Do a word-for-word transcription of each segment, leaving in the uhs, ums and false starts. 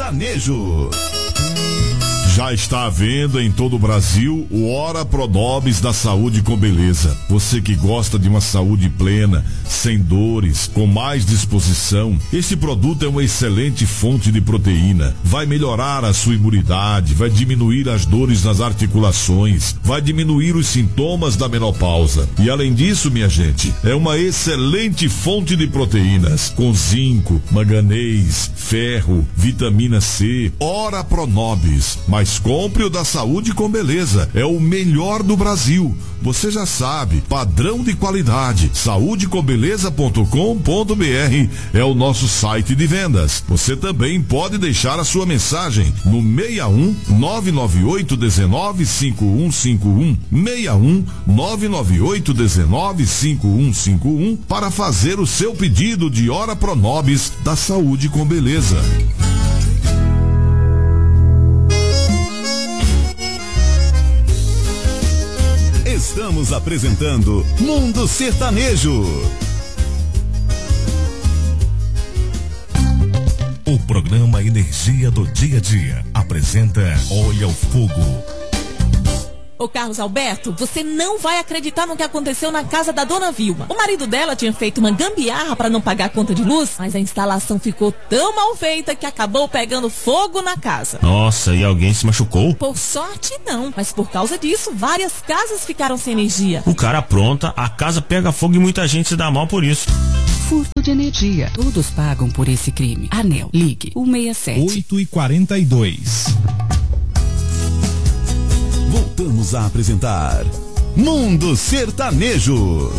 Sertanejo. Já está à venda em todo o Brasil o Ora Pronobis da Saúde com Beleza. Você que gosta de uma saúde plena, sem dores, com mais disposição, esse produto é uma excelente fonte de proteína. Vai melhorar a sua imunidade, vai diminuir as dores nas articulações, vai diminuir os sintomas da menopausa. E além disso, minha gente, é uma excelente fonte de proteínas, com zinco, manganês, ferro, vitamina C. Ora Pronobis. Mas compre o da Saúde com Beleza. É o melhor do Brasil. Você já sabe, padrão de qualidade. saúde com beleza ponto com ponto br é o nosso site de vendas. Você também pode deixar a sua mensagem no seis um nove nove oito um nove cinco um cinco um, seis um nove nove oito um nove cinco um cinco um para fazer o seu pedido de Ora Pronobis da Saúde com Beleza. Estamos apresentando Mundo Sertanejo. O programa Energia do Dia a Dia apresenta Olha o Fogo. Ô Carlos Alberto, você não vai acreditar no que aconteceu na casa da dona Vilma. O marido dela tinha feito uma gambiarra para não pagar a conta de luz, mas a instalação ficou tão mal feita que acabou pegando fogo na casa. Nossa, e alguém se machucou? Por sorte não, mas por causa disso, várias casas ficaram sem energia. O cara apronta, a casa pega fogo e muita gente se dá mal por isso. Furto de energia. Todos pagam por esse crime. Anel, ligue cento e sessenta e sete. oito e quarenta e dois. Voltamos a apresentar Mundo Sertanejo.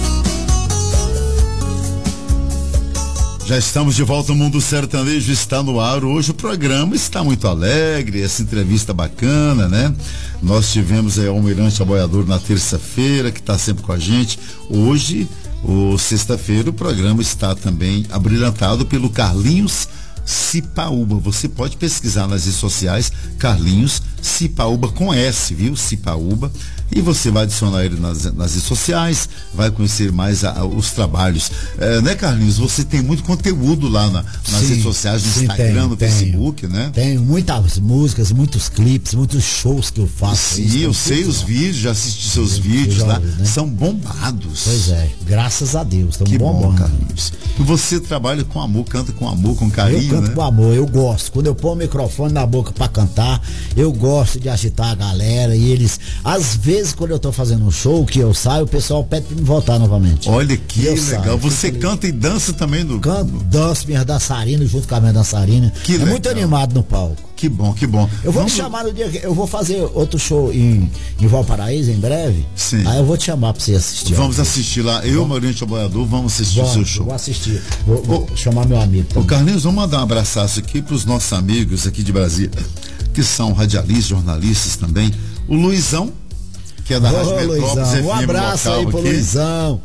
Já estamos de volta, o Mundo Sertanejo está no ar. Hoje o programa está muito alegre, essa entrevista bacana, né? Nós tivemos aí o Almirante Aboiador na terça-feira, que está sempre com a gente. Hoje, o sexta-feira, o programa está também abrilhantado pelo Carlinhos Cipaúba. Você pode pesquisar nas redes sociais Carlinhos Cipaúba com S, viu? Cipaúba. E você vai adicionar ele nas, nas redes sociais, vai conhecer mais a, a, os trabalhos. É, né, Carlinhos? Você tem muito conteúdo lá na, nas sim, redes sociais, no sim, Instagram, tenho, no tenho. Facebook, né? Tenho muitas músicas, muitos clipes, muitos shows que eu faço. Sim, isso, eu sei os vídeos, já assisti seus eu, vídeos eu lá. Ouvi, né? São bombados. Pois é, graças a Deus. Estão que bombando. Bom, Carlinhos. E você trabalha com amor, canta com amor, com carinho, eu canto né? com amor, eu gosto. Quando eu ponho o microfone na boca pra cantar, eu gosto de agitar a galera e eles, às vezes, quando eu tô fazendo um show, que eu saio, o pessoal pede pra me voltar novamente. Olha que eu legal. Saio, você canta e dança também no... Canto, danço minhas dançarinas junto com a minha dançarina. Que é legal. Muito animado no palco. Que bom, que bom. Eu vou Vamos... te chamar no dia que eu vou fazer outro show em, em Valparaíso em breve. Sim. Aí eu vou te chamar pra você assistir. Vamos assistir lá. Eu, Almirante Aboiador, vamos assistir vamos, o seu show. Vou assistir. Vou, vou chamar meu amigo também. Ô Carlinhos, vamos mandar um abraçaço aqui pros nossos amigos aqui de Brasília, que são radialistas, jornalistas também. O Luizão, que é da Ô, Rádio Metrópolis F M. Um abraço aí pro aqui. Luizão.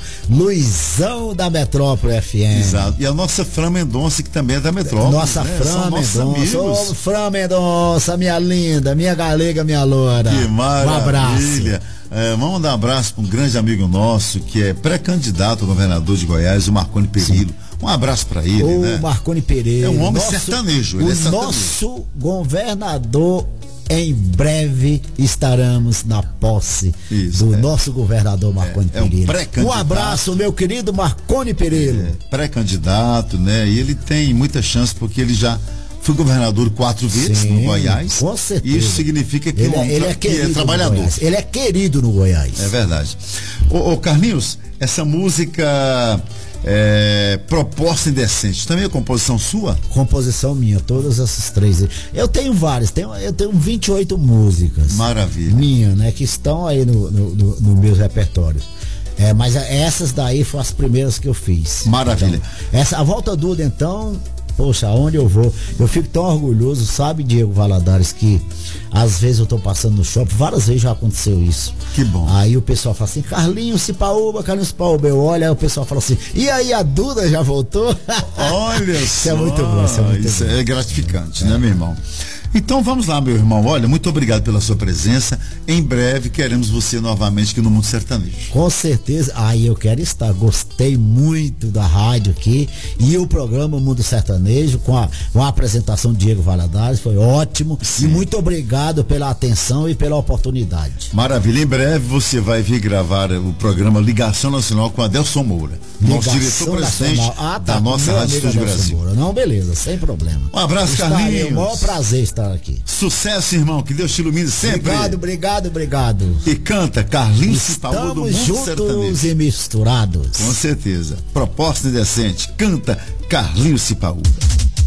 Luizão da Metrópole F M. Exato. E a nossa Fran Mendonça, que também é da Metrópole. Nossa né? Fran Mendonça. Ô, Fran Mendonça, minha linda, minha galega, minha loura. Que maravilha. Um abraço. É, vamos dar um abraço para um grande amigo nosso, que é pré-candidato a governador de Goiás, o Marconi Perillo. Sim. Um abraço para ele, o né? Marconi Perillo. É um homem nosso, sertanejo. Ele o é sertanejo. Nosso governador. Em breve estaremos na posse Isso, do é. nosso governador Marconi é, é Perillo. Um, um abraço, meu querido Marconi Perillo. É, pré-candidato, né? E ele tem muita chance porque ele já foi governador quatro vezes Sim, no Goiás. Com certeza. E isso significa que ele, é, ele é, que é trabalhador. Ele é querido no Goiás. É verdade. Ô, ô Carlinhos, essa música é, Proposta Indecente, também é composição sua? Composição minha, todas essas três. Eu tenho várias, tenho, eu tenho vinte e oito músicas. Maravilha. Minha, né? Que estão aí no, no, no, no meus repertórios. É, mas essas daí foram as primeiras que eu fiz. Maravilha. Então, essa, a Volta Duda, então, poxa, aonde eu vou, eu fico tão orgulhoso, sabe, Diego Valadares, que às vezes eu tô passando no shopping, várias vezes já aconteceu isso. Que bom. Aí o pessoal fala assim, Carlinhos Cipaúba, Carlinhos Cipaúba, eu olho, aí o pessoal fala assim, e aí a Duda já voltou? Olha isso só. é muito bom, isso é muito isso bom. É gratificante, é. né, meu irmão? Então vamos lá, meu irmão. Olha, muito obrigado pela sua presença. Em breve queremos você novamente aqui no Mundo Sertanejo. Com certeza. Aí eu quero estar. Gostei muito da rádio aqui e o programa Mundo Sertanejo com a, com a apresentação de Diego Valadares foi ótimo. Sim. E muito obrigado pela atenção e pela oportunidade. Maravilha. Em breve você vai vir gravar o programa Ligação Nacional com Adelson Moura, nosso diretor presidente ah, tá, da nossa Rádio Estúdio Brasil. Moura. Não, beleza, sem problema. Um abraço, Carlinhos. É um maior prazer estar aqui. Sucesso, irmão, que Deus te ilumine sempre. Obrigado, obrigado, obrigado. E canta Carlinhos Cipaúa do Mundo juntos Sertanejo. E misturados. Com certeza. Proposta indecente, canta Carlinhos Cipaúa.